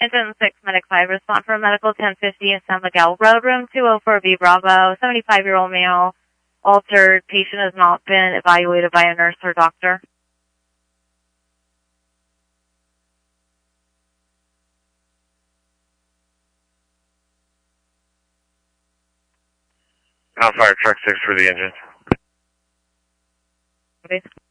Engine 6, Medic 5, respond for medical 1050 in San Miguel Road, room 204B Bravo, 75-year-old male, altered. Patient has not been evaluated by a nurse or doctor. I'll fire truck 6 for the engine. Okay.